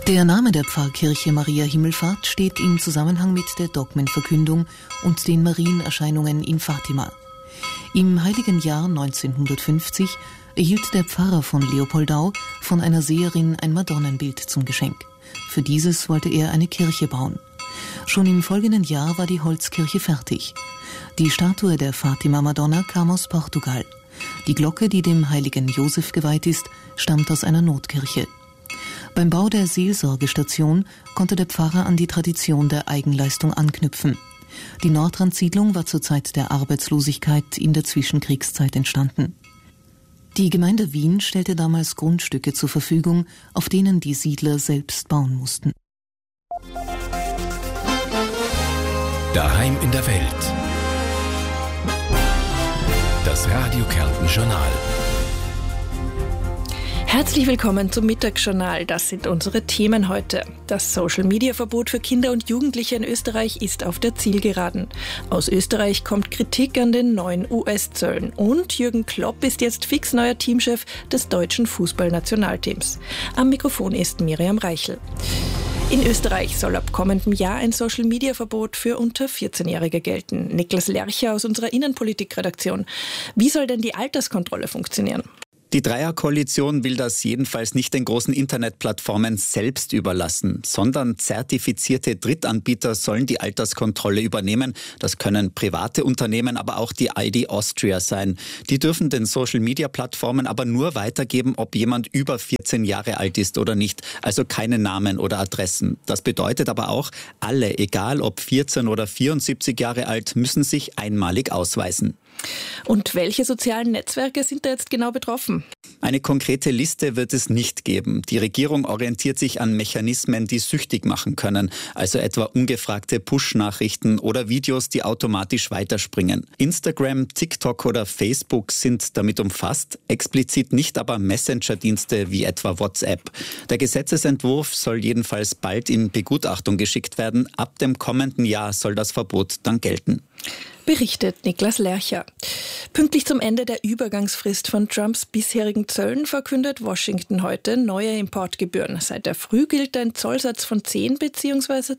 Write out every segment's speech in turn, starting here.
Der Name der Pfarrkirche Maria Himmelfahrt steht im Zusammenhang mit der Dogmenverkündung und den Marienerscheinungen in Fatima. Im heiligen Jahr 1950 erhielt der Pfarrer von Leopoldau von einer Seherin ein Madonnenbild zum Geschenk. Für dieses wollte er eine Kirche bauen. Schon im folgenden Jahr war die Holzkirche fertig. Die Statue der Fatima-Madonna kam aus Portugal. Die Glocke, die dem heiligen Josef geweiht ist, stammt aus einer Notkirche. Beim Bau der Seelsorgestation konnte der Pfarrer an die Tradition der Eigenleistung anknüpfen. Die Nordrandsiedlung war zur Zeit der Arbeitslosigkeit in der Zwischenkriegszeit entstanden. Die Gemeinde Wien stellte damals Grundstücke zur Verfügung, auf denen die Siedler selbst bauen mussten. Daheim in der Welt. Das Radio Kärnten Journal. Herzlich willkommen zum Mittagsjournal. Das sind unsere Themen heute. Das Social-Media-Verbot für Kinder und Jugendliche in Österreich ist auf der Zielgeraden. Aus Österreich kommt Kritik an den neuen US-Zöllen. Und Jürgen Klopp ist jetzt fix neuer Teamchef des deutschen Fußballnationalteams. Am Mikrofon ist Miriam Reichel. In Österreich soll ab kommendem Jahr ein Social-Media-Verbot für unter 14-Jährige gelten. Niklas Lercher aus unserer Innenpolitik-Redaktion. Wie soll denn die Alterskontrolle funktionieren? Die Dreierkoalition will das jedenfalls nicht den großen Internetplattformen selbst überlassen, sondern zertifizierte Drittanbieter sollen die Alterskontrolle übernehmen. Das können private Unternehmen, aber auch die ID Austria sein. Die dürfen den Social-Media-Plattformen aber nur weitergeben, ob jemand über 14 Jahre alt ist oder nicht, also keine Namen oder Adressen. Das bedeutet aber auch, alle, egal ob 14 oder 74 Jahre alt, müssen sich einmalig ausweisen. Und welche sozialen Netzwerke sind da jetzt genau betroffen? Eine konkrete Liste wird es nicht geben. Die Regierung orientiert sich an Mechanismen, die süchtig machen können, also etwa ungefragte Push-Nachrichten oder Videos, die automatisch weiterspringen. Instagram, TikTok oder Facebook sind damit umfasst, explizit nicht aber Messenger-Dienste wie etwa WhatsApp. Der Gesetzesentwurf soll jedenfalls bald in Begutachtung geschickt werden. Ab dem kommenden Jahr soll das Verbot dann gelten. Berichtet Niklas Lercher. Pünktlich zum Ende der Übergangsfrist von Trumps bisherigen Zöllen verkündet Washington heute neue Importgebühren. Seit der Früh gilt ein Zollsatz von 10 bzw.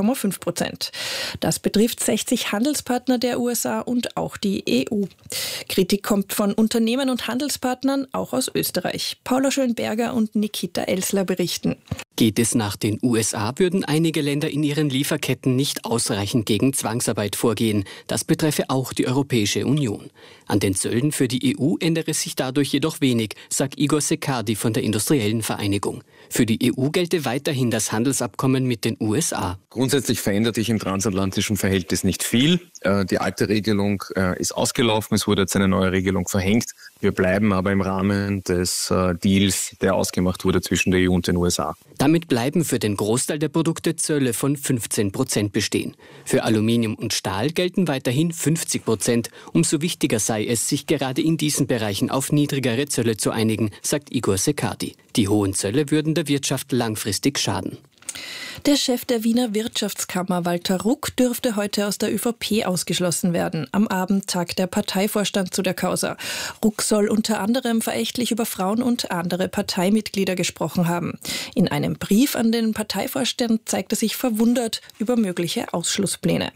12,5%. Das betrifft 60 Handelspartner der USA und auch die EU. Kritik kommt von Unternehmen und Handelspartnern, auch aus Österreich. Paula Schönberger und Nikita Elsler berichten. Geht es nach den USA, würden einige Länder in ihren Lieferketten nicht ausreichend gegen Zwangsarbeit vorgehen. Das betreffe auch die Europäische Union. An den Zöllen für die EU ändere sich dadurch jedoch wenig, sagt Igor Sekardi von der Industriellen Vereinigung. Für die EU gelte weiterhin das Handelsabkommen mit den USA. Grundsätzlich verändert sich im transatlantischen Verhältnis nicht viel. Die alte Regelung ist ausgelaufen, es wurde jetzt eine neue Regelung verhängt. Wir bleiben aber im Rahmen des Deals, der ausgemacht wurde zwischen der EU und den USA. Damit bleiben für den Großteil der Produkte Zölle von 15% bestehen. Für Aluminium und Stahl gelten weiterhin 50%. Umso wichtiger sei es, sich gerade in diesen Bereichen auf niedrigere Zölle zu einigen, sagt Igor Sekardi. Die hohen Zölle würden der Wirtschaft langfristig schaden. Der Chef der Wiener Wirtschaftskammer, Walter Ruck, dürfte heute aus der ÖVP ausgeschlossen werden. Am Abend tagt der Parteivorstand zu der Causa. Ruck soll unter anderem verächtlich über Frauen und andere Parteimitglieder gesprochen haben. In einem Brief an den Parteivorstand zeigt er sich verwundert über mögliche Ausschlusspläne.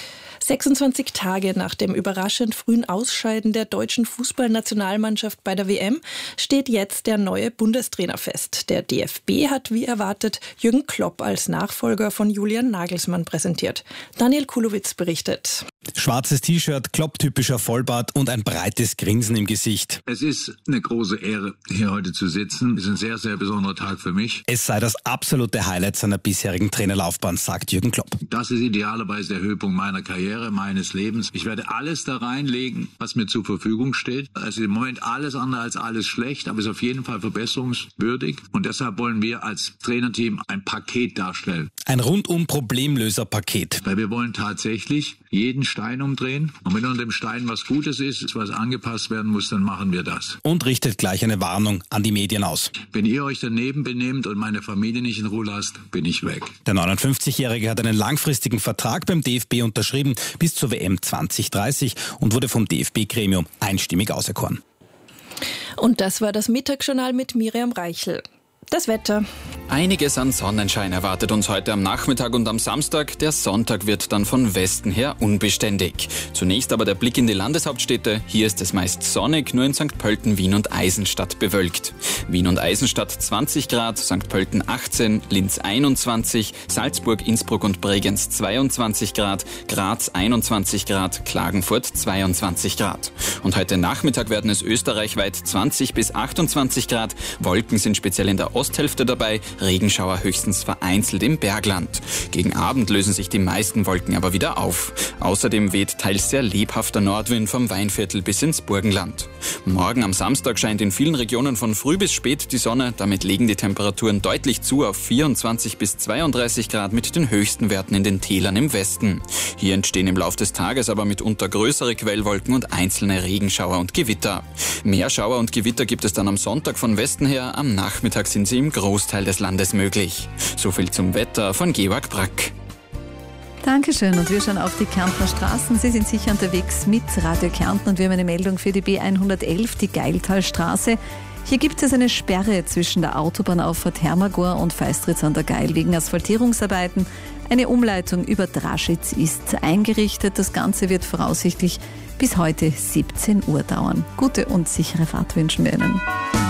26 Tage nach dem überraschend frühen Ausscheiden der deutschen Fußballnationalmannschaft bei der WM steht jetzt der neue Bundestrainer fest. Der DFB hat wie erwartet Jürgen Klopp als Nachfolger von Julian Nagelsmann präsentiert. Daniel Kulowitz berichtet. Schwarzes T-Shirt, Klopp-typischer Vollbart und ein breites Grinsen im Gesicht. Es ist eine große Ehre, hier heute zu sitzen. Es ist ein sehr, sehr besonderer Tag für mich. Es sei das absolute Highlight seiner bisherigen Trainerlaufbahn, sagt Jürgen Klopp. Das ist idealerweise der Höhepunkt meiner Karriere, meines Lebens. Ich werde alles da reinlegen, was mir zur Verfügung steht. Also im Moment alles andere als alles schlecht, aber es ist auf jeden Fall verbesserungswürdig. Und deshalb wollen wir als Trainerteam ein Paket darstellen. Ein rundum Problemlöser-Paket. Weil wir wollen tatsächlich jeden Stein umdrehen. Und wenn unter dem Stein was Gutes ist, was angepasst werden muss, dann machen wir das. Und richtet gleich eine Warnung an die Medien aus. Wenn ihr euch daneben benehmt und meine Familie nicht in Ruhe lasst, bin ich weg. Der 59-Jährige hat einen langfristigen Vertrag beim DFB unterschrieben bis zur WM 2030 und wurde vom DFB-Gremium einstimmig auserkoren. Und das war das Mittagsjournal mit Miriam Reichel. Das Wetter. Einiges an Sonnenschein erwartet uns heute am Nachmittag und am Samstag. Der Sonntag wird dann von Westen her unbeständig. Zunächst aber der Blick in die Landeshauptstädte. Hier ist es meist sonnig, nur in St. Pölten, Wien und Eisenstadt bewölkt. Wien und Eisenstadt 20 Grad, St. Pölten 18, Linz 21, Salzburg, Innsbruck und Bregenz 22 Grad, Graz 21 Grad, Klagenfurt 22 Grad. Und heute Nachmittag werden es österreichweit 20 bis 28 Grad. Wolken sind speziell in der Osthälfte dabei, Regenschauer höchstens vereinzelt im Bergland. Gegen Abend lösen sich die meisten Wolken aber wieder auf. Außerdem weht teils sehr lebhafter Nordwind vom Weinviertel bis ins Burgenland. Morgen am Samstag scheint in vielen Regionen von früh bis spät die Sonne. Damit legen die Temperaturen deutlich zu auf 24 bis 32 Grad mit den höchsten Werten in den Tälern im Westen. Hier entstehen im Lauf des Tages aber mitunter größere Quellwolken und einzelne Regenschauer und Gewitter. Mehr Schauer und Gewitter gibt es dann am Sonntag von Westen her. Am Nachmittag sind sie im Großteil des Landes möglich. So viel zum Wetter von Georg Brack. Dankeschön, und wir schauen auf die Kärntner Straßen. Sie sind sicher unterwegs mit Radio Kärnten und wir haben eine Meldung für die B111, die Geiltalstraße. Hier gibt es eine Sperre zwischen der Autobahnauffahrt Hermagor und Feistritz an der Geil wegen Asphaltierungsarbeiten. Eine Umleitung über Draschitz ist eingerichtet. Das Ganze wird voraussichtlich bis heute 17 Uhr dauern. Gute und sichere Fahrt wünschen wir Ihnen.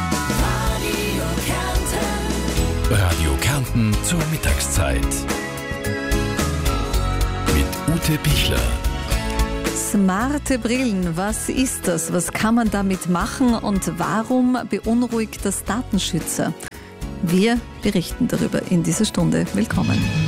Radio Kärnten zur Mittagszeit. Mit Ute Pichler. Smarte Brillen, was ist das? Was kann man damit machen und warum beunruhigt das Datenschützer? Wir berichten darüber in dieser Stunde. Willkommen.